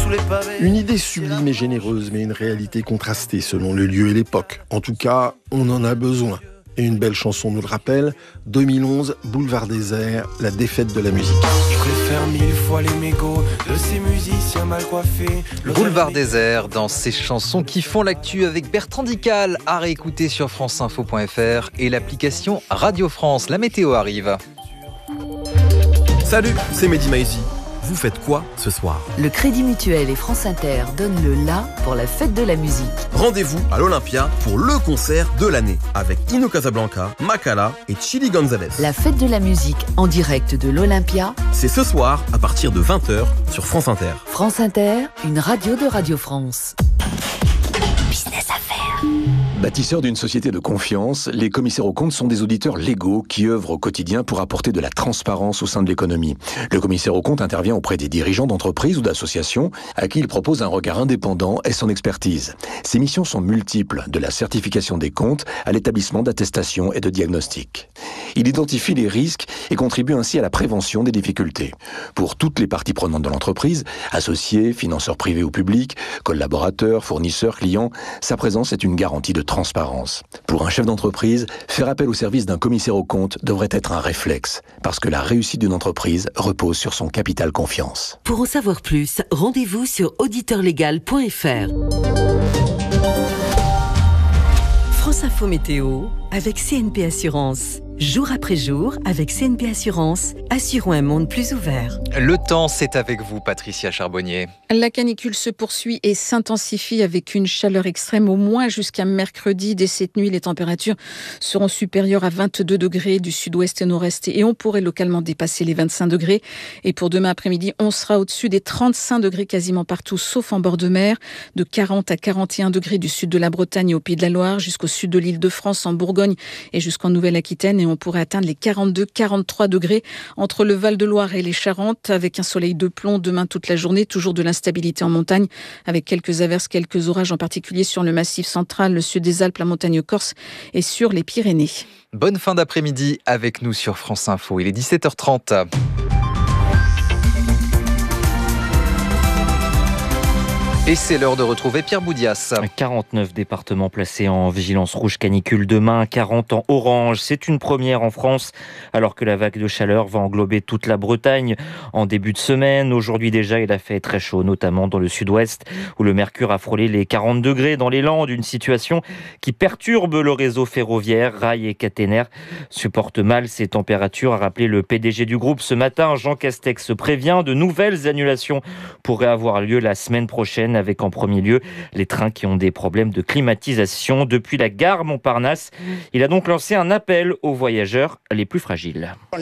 sous les pavés. Une idée sublime et généreuse, mais une réalité contrastée selon le lieu et l'époque. En tout cas, on en a besoin. Et une belle chanson nous le rappelle, 2011, Boulevard Désert, la défaite de la musique. Je préfère 1000 fois les mégots de ces musiciens mal coiffés. Boulevard Désert, dans ces chansons qui font l'actu avec Bertrand Dical, à réécouter sur franceinfo.fr et l'application Radio France. La météo arrive. Salut, c'est Mehdi Maizi. Vous faites quoi ce soir ? Le Crédit Mutuel et France Inter donnent le la pour la fête de la musique. Rendez-vous à l'Olympia pour le concert de l'année avec Ino Casablanca, Makala et Chili Gonzalez. La fête de la musique en direct de l'Olympia. C'est ce soir à partir de 20h sur France Inter. France Inter, une radio de Radio France. Business Affaires. Bâtisseurs d'une société de confiance, les commissaires aux comptes sont des auditeurs légaux qui œuvrent au quotidien pour apporter de la transparence au sein de l'économie. Le commissaire aux comptes intervient auprès des dirigeants d'entreprises ou d'associations à qui il propose un regard indépendant et son expertise. Ses missions sont multiples, de la certification des comptes à l'établissement d'attestations et de diagnostics. Il identifie les risques et contribue ainsi à la prévention des difficultés. Pour toutes les parties prenantes de l'entreprise, associés, financeurs privés ou publics, collaborateurs, fournisseurs, clients, sa présence est une garantie de transparence. Pour un chef d'entreprise, faire appel au service d'un commissaire aux comptes devrait être un réflexe, parce que la réussite d'une entreprise repose sur son capital confiance. Pour en savoir plus, rendez-vous sur auditeurlegal.fr. France Info Météo avec CNP Assurance. Jour après jour, avec CNP Assurance, assurons un monde plus ouvert. Le temps, c'est avec vous, Patricia Charbonnier. La canicule se poursuit et s'intensifie avec une chaleur extrême au moins jusqu'à mercredi. Dès cette nuit, les températures seront supérieures à 22 degrés du sud-ouest et nord-est et on pourrait localement dépasser les 25 degrés. Et pour demain après-midi, on sera au-dessus des 35 degrés quasiment partout, sauf en bord de mer, de 40 à 41 degrés du sud de la Bretagne et au Pays de la Loire, jusqu'au sud de l'Île-de-France, en Bourgogne et jusqu'en Nouvelle-Aquitaine. Et on pourrait atteindre les 42-43 degrés entre le Val-de-Loire et les Charentes, avec un soleil de plomb demain toute la journée, toujours de l'instabilité en montagne, avec quelques averses, quelques orages, en particulier sur le Massif central, le sud des Alpes, la montagne corse et sur les Pyrénées. Bonne fin d'après-midi avec nous sur France Info. Il est 17h30. Et c'est l'heure de retrouver Pierre Boudias. 49 départements placés en vigilance rouge canicule demain, 40 en orange. C'est une première en France, alors que la vague de chaleur va englober toute la Bretagne en début de semaine. Aujourd'hui déjà, il a fait très chaud, notamment dans le sud-ouest, où le mercure a frôlé les 40 degrés dans les Landes. Une situation qui perturbe le réseau ferroviaire. Rail et caténaire supportent mal ces températures, a rappelé le PDG du groupe ce matin. Jean Castex prévient, de nouvelles annulations pourraient avoir lieu la semaine prochaine, avec en premier lieu les trains qui ont des problèmes de climatisation. Depuis la gare Montparnasse, il a donc lancé un appel aux voyageurs les plus fragiles.